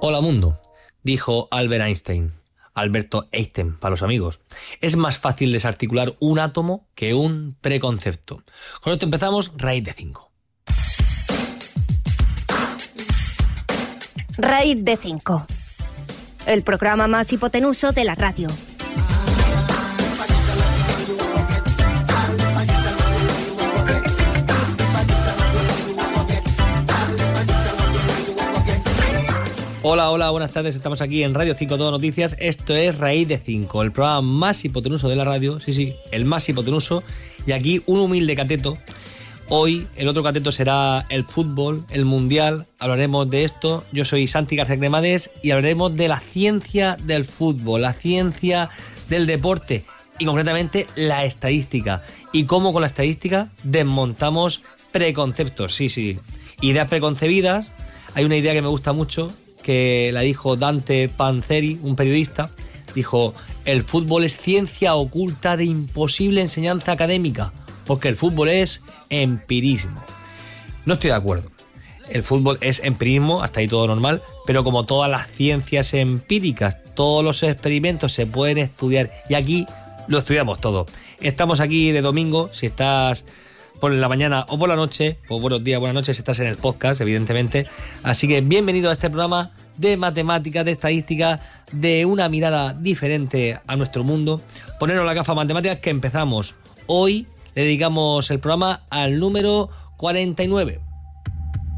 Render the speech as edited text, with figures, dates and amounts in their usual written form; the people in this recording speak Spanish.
Hola mundo, dijo Albert Einstein. Alberto Einstein, para los amigos. Es más fácil desarticular un átomo que un preconcepto. Con esto empezamos, Raíz de 5. Raíz de 5. El programa más hipotenuso de la radio. Hola, buenas tardes, estamos aquí en Radio 5 Todo Noticias. Esto es Raíz de 5, el programa más hipotenuso de la radio, sí, el más hipotenuso. Y aquí un humilde cateto. Hoy el otro cateto será el fútbol, el mundial, hablaremos de esto. Yo soy Santi García Cremades y hablaremos de la ciencia del fútbol, la ciencia del deporte y concretamente la estadística. Y cómo con la estadística desmontamos preconceptos, sí, ideas preconcebidas. Hay una idea que me gusta mucho, que la dijo Dante Panzeri, un periodista. Dijo: el fútbol es ciencia oculta de imposible enseñanza académica, porque el fútbol es empirismo. No estoy de acuerdo. El fútbol es empirismo, hasta ahí todo normal, pero como todas las ciencias empíricas, todos los experimentos se pueden estudiar, y aquí lo estudiamos todo. Estamos aquí de domingo, si estás por la mañana o por la noche, pues buenos días, buenas noches, si estás en el podcast, evidentemente. Así que bienvenido a este programa de matemáticas, de estadística, de una mirada diferente a nuestro mundo. Ponernos la gafa matemáticas, que empezamos. Hoy le dedicamos el programa al número 49.